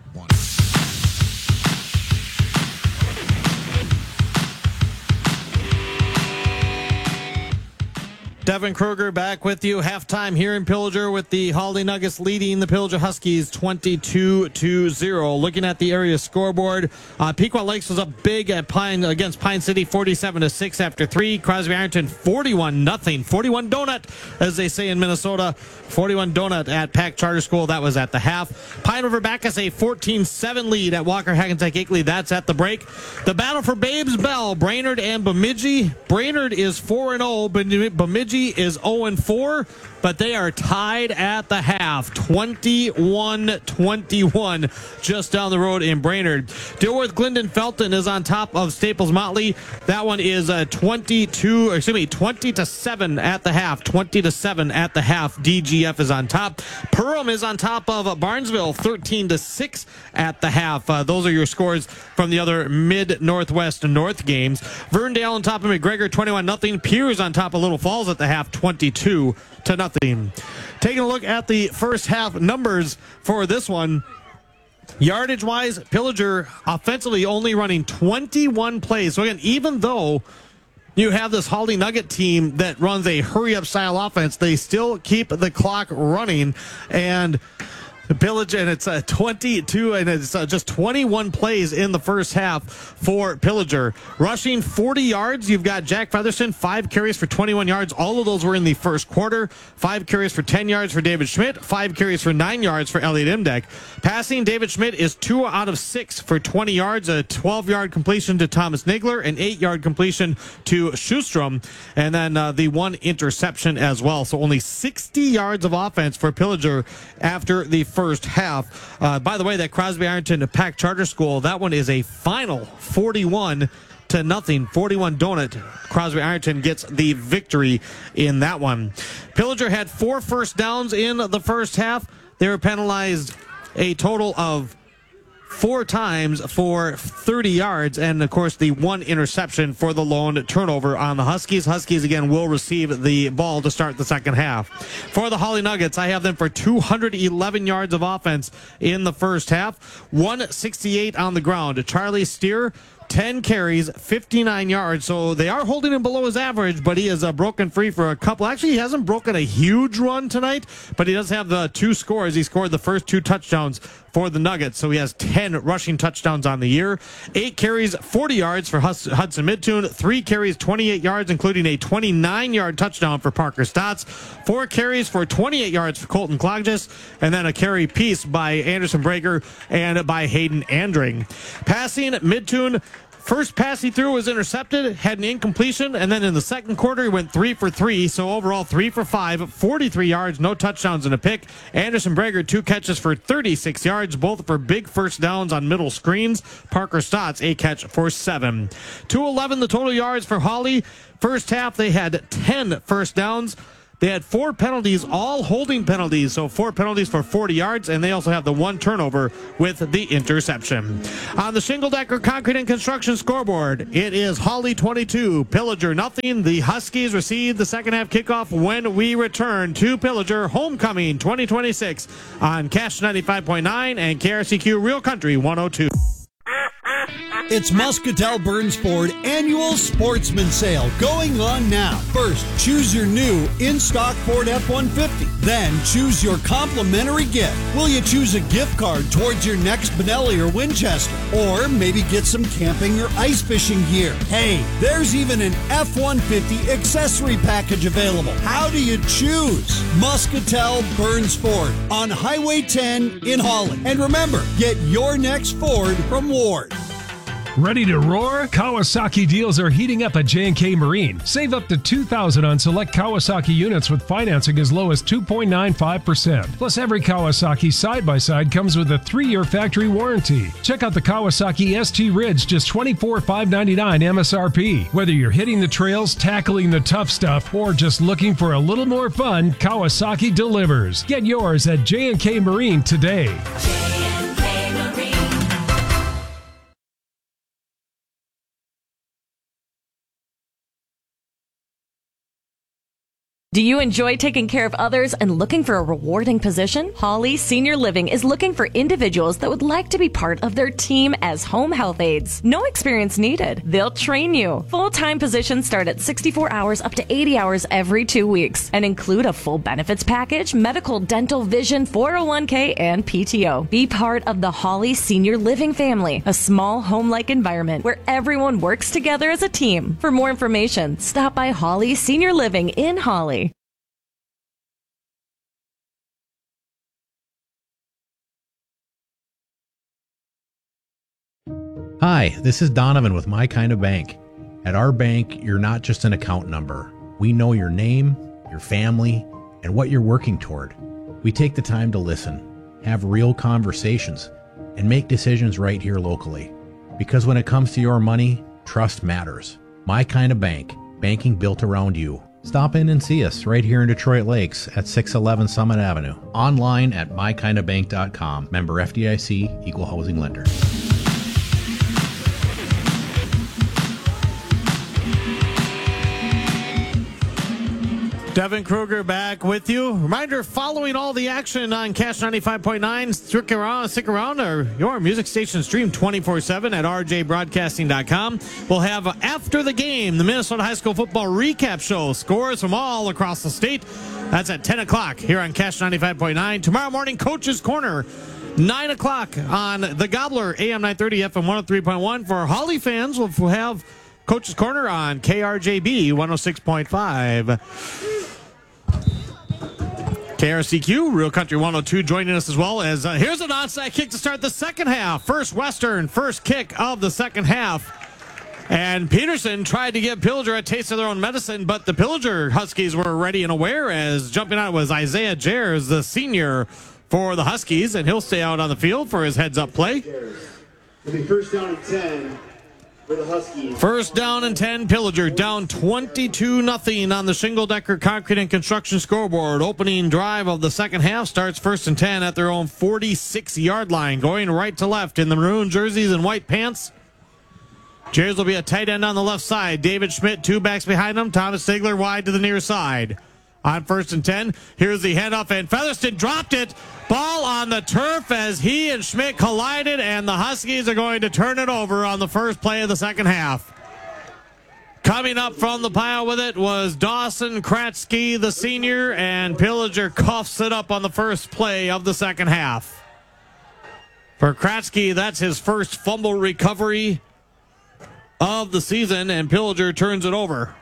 Devin Kruger back with you. Halftime here in Pillager with the Holly Nuggets leading the Pillager Huskies twenty-two to zero. Looking at the area scoreboard, uh, Pequot Lakes was up big at Pine against Pine City forty-seven to six after three. Crosby Ironton forty-one nothing. forty-one donut, as they say in Minnesota. forty-one donut at Pack Charter School. That was at the half. Pine River Bacchus a fourteen seven lead at Walker Hackensack Akeley. That's at the break. The battle for Babes Bell, Brainerd and Bemidji. Brainerd is four and oh. Bemidji is oh and four, but they are tied at the half, twenty-one twenty-one, just down the road in Brainerd. Dilworth Glendon Felton is on top of Staples Motley. That one is uh, twenty-two, excuse me, twenty to seven at the half, twenty to seven at the half. D G F is on top. Perham is on top of Barnesville, thirteen to six at the half. Uh, those are your scores from the other mid-northwest north games. Verndale on top of McGregor, twenty-one nothing. Piers on top of Little Falls at the half, twenty-two to nothing. Taking a look at the first half numbers for this one. Yardage wise, Pillager offensively only running twenty-one plays. So again, even though you have this Holly Nugget team that runs a hurry up style offense, they still keep the clock running. And Pillager, and it's a twenty-two, and it's uh, just twenty-one plays in the first half for Pillager. Rushing forty yards, you've got Jack Featherston, five carries for twenty-one yards. All of those were in the first quarter. Five carries for ten yards for David Schmidt. Five carries for nine yards for Elliot Imdeck. Passing, David Schmidt is two out of six for twenty yards, a twelve-yard completion to Thomas Nagler, an eight-yard completion to Schustrom, and then uh, the one interception as well. So only sixty yards of offense for Pillager after the first first half. Uh, by the way, that Crosby Ironton Pack Charter School, that one is a final forty-one to nothing. forty-one donut. Crosby Ironton gets the victory in that one. Pillager had four first downs in the first half. They were penalized a total of four times for thirty yards, and of course the one interception for the lone turnover on the Huskies. Huskies again will receive the ball to start the second half. For the Holly Nuggets, I have them for two hundred eleven yards of offense in the first half, one sixty-eight on the ground. Charlie Steer, ten carries, fifty-nine yards. So they are holding him below his average, but he has uh, broken free for a couple. Actually, he hasn't broken a huge run tonight, but he does have the two scores. He scored the first two touchdowns for the Nuggets, so he has ten rushing touchdowns on the year. Eight carries, forty yards for Hus- Hudson Midtoon. Three carries, twenty-eight yards, including a twenty-nine-yard touchdown for Parker Stotts. Four carries for twenty-eight yards for Colton Clogis, and then a carry piece by Anderson Breger and by Hayden Andring. Passing, Midtoon, first pass he threw was intercepted, had an incompletion, and then in the second quarter he went three for three, so overall three for five, forty-three yards, no touchdowns and a pick. Anderson Breger, two catches for thirty-six yards, both for big first downs on middle screens. Parker Stotts, a catch for seven. two eleven the total yards for Hawley. First half they had ten first downs. They had four penalties, all holding penalties, so four penalties for forty yards, and they also have the one turnover with the interception. On the Shingle Decker Concrete and Construction scoreboard, it is Hawley twenty-two, Pillager nothing. The Huskies receive the second half kickoff when we return to Pillager Homecoming twenty twenty-six on Cash ninety-five point nine and K R C Q Real Country one oh two. It's Muscatel Burns Ford Annual Sportsman Sale going on now. First, choose your new in-stock Ford F one fifty. Then, choose your complimentary gift. Will you choose a gift card towards your next Benelli or Winchester? Or maybe get some camping or ice fishing gear? Hey, there's even an F one fifty accessory package available. How do you choose? Muscatel Burns Ford on Highway ten in Hawley. And remember, get your next Ford from Ward. Ready to roar? Kawasaki deals are heating up at J and K Marine. Save up to two thousand dollars on select Kawasaki units with financing as low as two point nine five percent. Plus, every Kawasaki side-by-side comes with a three-year factory warranty. Check out the Kawasaki S T Ridge, just twenty-four thousand five hundred ninety-nine dollars M S R P. Whether you're hitting the trails, tackling the tough stuff, or just looking for a little more fun, Kawasaki delivers. Get yours at J and K Marine today. Do you enjoy taking care of others and looking for a rewarding position? Hawley Senior Living is looking for individuals that would like to be part of their team as home health aides. No experience needed. They'll train you. Full-time positions start at sixty-four hours up to eighty hours every two weeks and include a full benefits package, medical, dental, vision, four oh one k, and P T O. Be part of the Hawley Senior Living family, a small home-like environment where everyone works together as a team. For more information, stop by Hawley Senior Living in Hawley. Hi, this is Donovan with My Kind of Bank. At our bank, you're not just an account number. We know your name, your family, and what you're working toward. We take the time to listen, have real conversations, and make decisions right here locally. Because when it comes to your money, trust matters. My Kind of Bank, banking built around you. Stop in and see us right here in Detroit Lakes at six eleven Summit Avenue. Online at my kind of bank dot com. Member F D I C, Equal Housing Lender. Devin Kruger back with you. Reminder, following all the action on Cash ninety-five point nine, stick around, stick around or your music station stream twenty-four seven at r j broadcasting dot com. We'll have, uh, after the game, the Minnesota High School Football Recap Show. Scores from all across the state. That's at ten o'clock here on Cash ninety-five point nine. Tomorrow morning, Coach's Corner, nine o'clock on the Gobbler, A M nine thirty, F M one oh three point one. For Hawley fans, we'll have Coach's Corner on K R J B one oh six point five. K R C Q, Real Country one oh two, joining us as well as uh, here's an onside kick to start the second half. First Western, first kick of the second half. And Peterson tried to give Pillager a taste of their own medicine, but the Pillager Huskies were ready and aware, as jumping out was Isaiah Jers, the senior for the Huskies, and he'll stay out on the field for his heads-up play. It'll be first down and ten. For the Huskies. First down and ten, Pillager down twenty-two nothing on the Shingle Decker Concrete and Construction scoreboard. Opening drive of the second half starts first and ten at their own forty-six yard line. Going right to left in the maroon jerseys and white pants. Jers will be a tight end on the left side. David Schmidt, two backs behind him. Thomas Stigler wide to the near side. on first and ten. Here's the handoff, and Featherston dropped it. Ball on the turf as he and Schmidt collided, and the Huskies are going to turn it over on the first play of the second half. Coming up from the pile with it was Dawson Kratzky, the senior, and Pillager coughs it up on the first play of the second half. For Kratzky, that's his first fumble recovery of the season, and Pillager turns it over.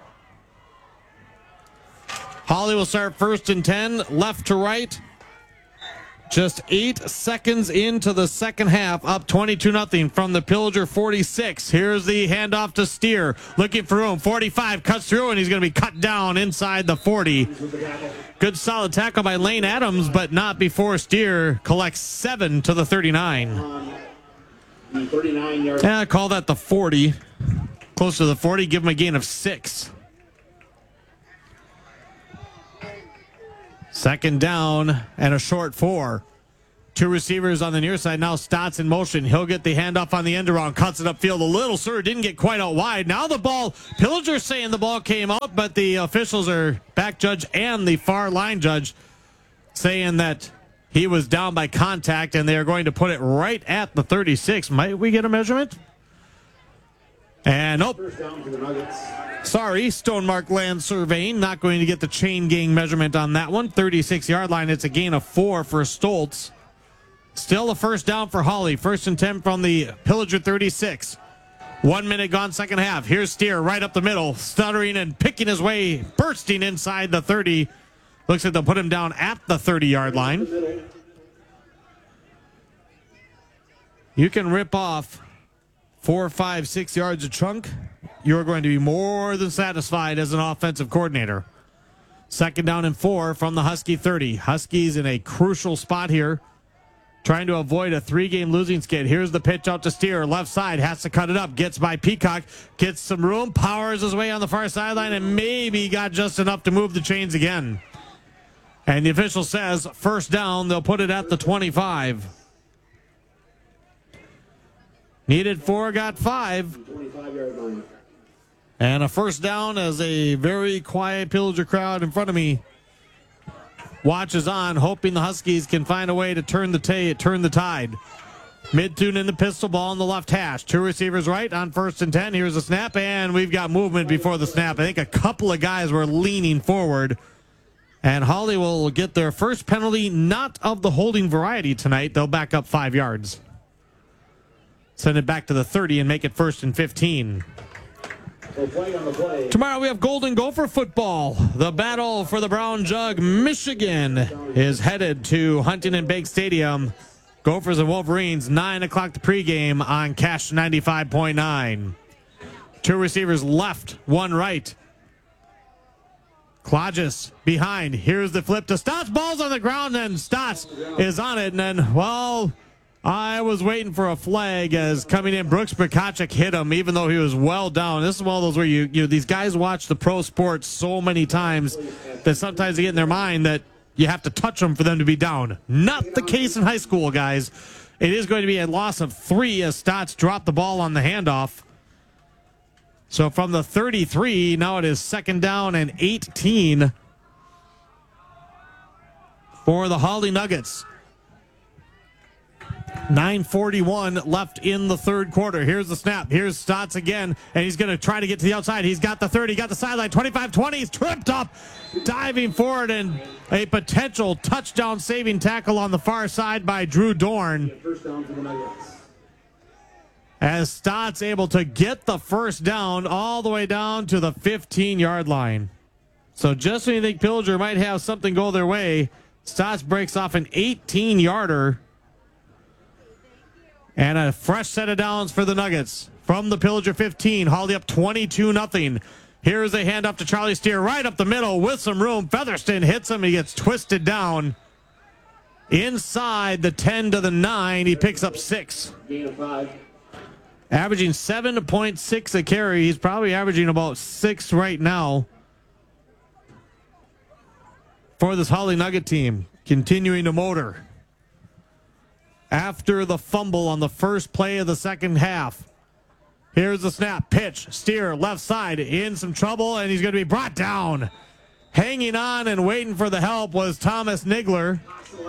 Holly will start first and ten, left to right. Just eight seconds into the second half, up twenty-two nothing from the Pillager forty-six. Here's the handoff to Steer, looking for room. forty-five cuts through, and he's going to be cut down inside the forty. Good solid tackle by Lane Adams, but not before Steer collects seven to the thirty-nine. Yeah, call that the forty. Close to the forty, give him a gain of six. Second down and a short four. Two receivers on the near side. Now Stotts in motion. He'll get the handoff on the end around. Cuts it upfield a little, sir. Didn't get quite out wide. Now the ball, Pillager saying the ball came out, but the officials are, back judge and the far line judge, saying that he was down by contact, and they are going to put it right at the thirty-six. Might we get a measurement? And nope. First down for the Nuggets. Sorry, Stonemark Land Surveying not going to get the chain gang measurement on that one. thirty-six yard line. It's a gain of four for Stoltz. Still a first down for Holly. First and ten from the Pillager thirty-six. One minute gone, second half. Here's Steer right up the middle, stuttering and picking his way, bursting inside the thirty. Looks like they'll put him down at the thirty yard line. You can rip off four, five, six yards of chunk. You're going to be more than satisfied as an offensive coordinator. Second down and four from the Husky thirty. Huskies in a crucial spot here, trying to avoid a three-game losing skid. Here's the pitch out to Steer. Left side, has to cut it up. Gets by Peacock. Gets some room. Powers his way on the far sideline, and maybe got just enough to move the chains again. And the official says first down. They'll put it at the twenty-five. Needed four, got five. twenty-five yard line. And a first down as a very quiet Pillager crowd in front of me watches on, hoping the Huskies can find a way to turn the ta- turn the tide. Mid-tune in the pistol, ball in the left hash. Two receivers right on first and ten. Here's a snap, and we've got movement before the snap. I think a couple of guys were leaning forward. And Holly will get their first penalty, not of the holding variety tonight. They'll back up five yards. Send it back to the thirty and make it first and fifteen. Tomorrow we have Golden Gopher football. The battle for the Brown Jug, Michigan, is headed to Huntington Bank Stadium. Gophers and Wolverines, nine o'clock the pregame on Cash ninety-five point nine. Two receivers left, one right. Klages behind. Here's the flip to Stotts. Ball's on the ground, and Stotts is on it. And then, well, I was waiting for a flag as coming in. Brooks Bukacek hit him, even though he was well down. This is one of those where you, you these guys watch the pro sports so many times that sometimes they get in their mind that you have to touch them for them to be down. Not the case in high school, guys. It is going to be a loss of three as Stotts dropped the ball on the handoff. So from the thirty-three, now it is second down and eighteen for the Holly Nuggets. nine forty-one left in the third quarter. Here's the snap. Here's Stotts again, and he's going to try to get to the outside. He's got the thirty, got the sideline, twenty-five twenty. He's tripped up, diving forward, and a potential touchdown-saving tackle on the far side by Drew Dorn. First down for the Nuggets. As Stotts able to get the first down all the way down to the fifteen yard line. So just when you think Pillager might have something go their way, Stotts breaks off an eighteen yarder. And a fresh set of downs for the Nuggets. From the Pillager fifteen, Holly up twenty-two nothing. Here's a handoff to Charlie Steer right up the middle with some room. Featherston hits him. He gets twisted down. Inside the ten to the nine, he picks up six. Gain of five. Averaging seven point six a carry. He's probably averaging about six right now for this Holly Nugget team. Continuing to motor. After the fumble on the first play of the second half. Here's the snap. Pitch. Steer left side in some trouble, and he's going to be brought down. hanging on and waiting for the help was Thomas Nigler.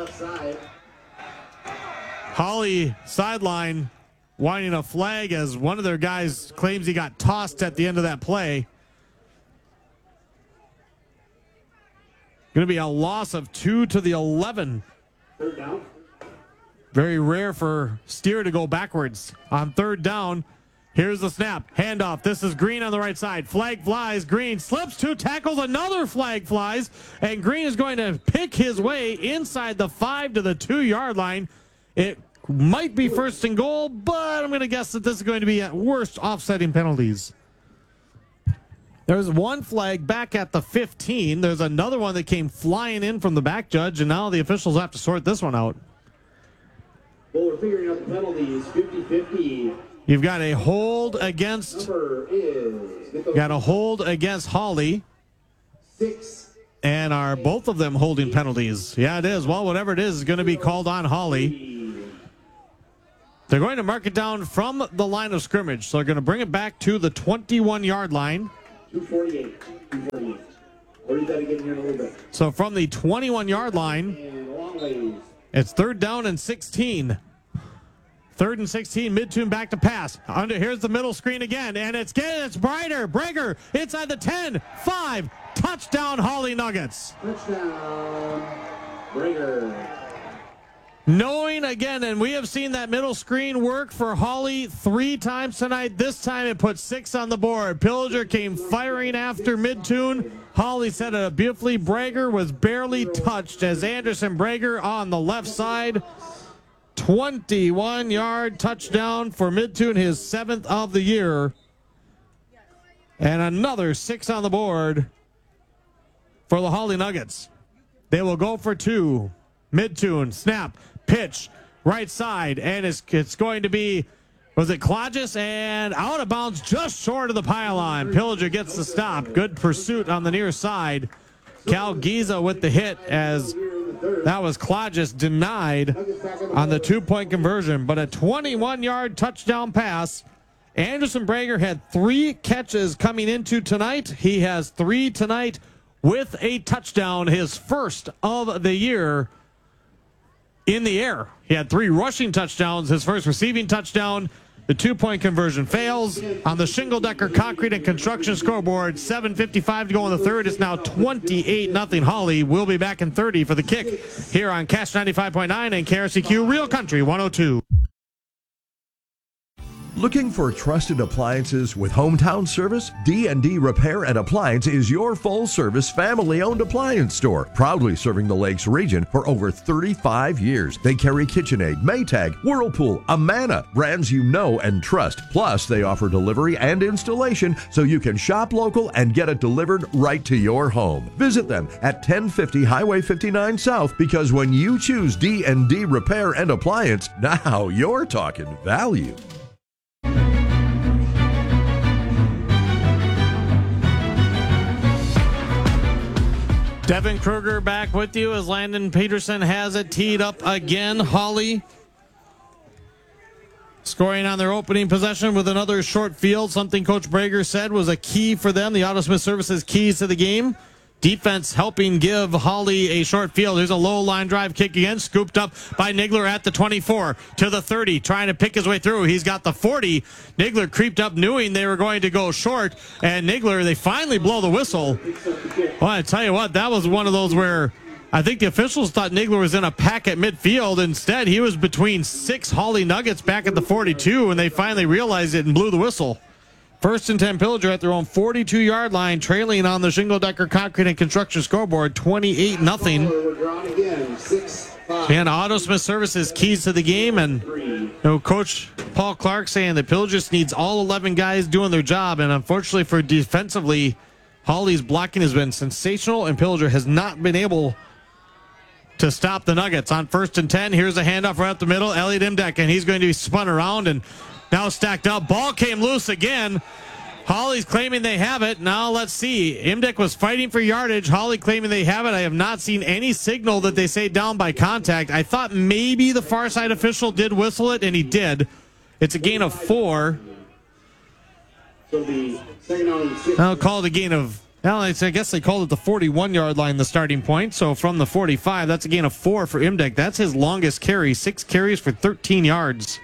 Holly sideline wanting a flag as one of their guys claims he got tossed at the end of that play. Going to be a loss of two to the eleven. Third down. Very rare for Steer to go backwards on third down. Here's the snap. Handoff. This is Green on the right side. Flag flies. Green slips two tackles. Another flag flies. And Green is going to pick his way inside the five to the two-yard line. It might be first and goal, but I'm going to guess that this is going to be at worst offsetting penalties. There's one flag back at the fifteen. There's another one that came flying in from the back judge, and now the officials have to sort this one out. Well, we're figuring out the penalties. fifty fifty. You've got a hold against, got a hold against Holly. Six. And are both of them holding penalties? Yeah, it is. Well, whatever it is is going to be called on Holly. They're going to mark it down from the line of scrimmage. So they're going to bring it back to the twenty-one-yard line. two forty-eight. two forty-eight. We'll read that again here in a little bit. So from the twenty-one-yard line, it's third down and sixteen. Third and sixteen, Midtune back to pass. Under here's the middle screen again, and it's getting it's brighter. Brager inside the ten, five, touchdown Holly Nuggets. Touchdown, Brager. Knowing again, and we have seen that middle screen work for Holly three times tonight. This time it put six on the board. Pillager came firing after Midtune. Holly set it up beautifully. Brager was barely touched as Anderson Brager on the left side. twenty-one-yard touchdown for Midtune, his seventh of the year. And another six on the board for the Holly Nuggets. They will go for two. Midtune, snap, pitch, right side, and it's, it's going to be, was it Klages? And out of bounds just short of the pylon. Pillager gets the stop. Good pursuit on the near side. Cal Giza with the hit as that was Klages denied on the two-point conversion, but a twenty-one-yard touchdown pass. Anderson Brager had three catches coming into tonight. He has three tonight with a touchdown, his first of the year in the air. He had three rushing touchdowns, his first receiving touchdown. The two-point conversion fails on the Shingle Decker Concrete and Construction scoreboard. seven fifty-five to go in the third. It's now twenty-eight nothing Holly. We'll be back in thirty for the kick here on Cash ninety-five point nine and K R C Q Real Country one oh two. Looking for trusted appliances with hometown service? D and D Repair and Appliance is your full-service, family-owned appliance store, proudly serving the Lakes region for over thirty-five years. They carry KitchenAid, Maytag, Whirlpool, Amana, brands you know and trust. Plus, they offer delivery and installation so you can shop local and get it delivered right to your home. Visit them at ten fifty Highway fifty-nine South, because when you choose D and D Repair and Appliance, now you're talking value. Devin Kruger back with you as Landon Peterson has it teed up again. Holly scoring on their opening possession with another short field, something Coach Brager said was a key for them. The Auto Smith Services keys to the game. Defense helping give Holly a short field. There's a low line drive kick again, scooped up by Nigler at the twenty-four to the thirty, trying to pick his way through. He's got the forty. Nigler creeped up, knowing they were going to go short, and Nigler, they finally blow the whistle. Well, I tell you what, that was one of those where I think the officials thought Nigler was in a pack at midfield. Instead, he was between six Holly Nuggets back at the forty-two, and they finally realized it and blew the whistle. First and ten Pillager at their own forty-two-yard line, trailing on the Shingle Decker Concrete and Construction scoreboard, twenty-eight nothing. And Auto Smith Services keys to the game, and you know, Coach Paul Clark saying that Pillager just needs all eleven guys doing their job, and unfortunately for defensively, Holly's blocking has been sensational, and Pillager has not been able to stop the Nuggets. On first and ten, here's a handoff right up the middle, Elliot Imdeck, and he's going to be spun around and now stacked up. Ball came loose again. Holly's claiming they have it. Now let's see. Imdeck was fighting for yardage. Holly claiming they have it. I have not seen any signal that they say down by contact. I thought maybe the far side official did whistle it, and he did. It's a gain of four. So the second down and six. I'll call it a gain of Well, I guess they called it the forty-one-yard line, the starting point. So from the forty-five, that's a gain of four for Imdek. That's his longest carry, six carries for thirteen yards.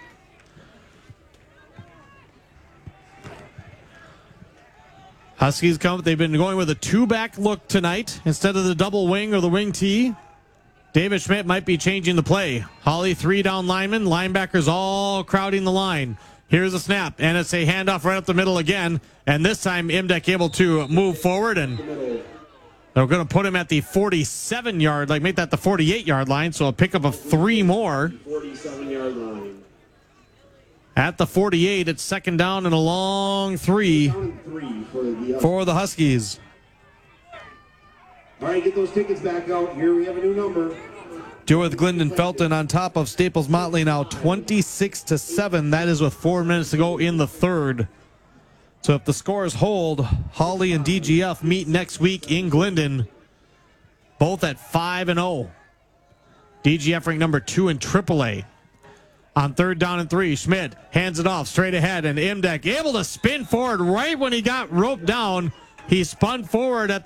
Huskies come. They've been going with a two-back look tonight instead of the double wing or the wing T. David Schmidt might be changing the play. Holly, three down linemen. Linebackers all crowding the line. Here's a snap, and it's a handoff right up the middle again. And this time, Imdek able to move forward, and they're going to put him at the forty-seven-yard, like make that the forty-eight-yard line, so a pickup of three more. forty-seven-yard line. At the forty-eight, it's second down and a long three for the Huskies. All right, get those tickets back out. Here we have a new number. Deal with Glendon Felton on top of Staples Motley now twenty-six to seven. That is with four minutes to go in the third. So if the scores hold, Holly and D G F meet next week in Glendon, both at five and oh. D G F ranked number two in triple A. On third down and three, Schmidt hands it off straight ahead, and Imdek able to spin forward right when he got roped down. He spun forward at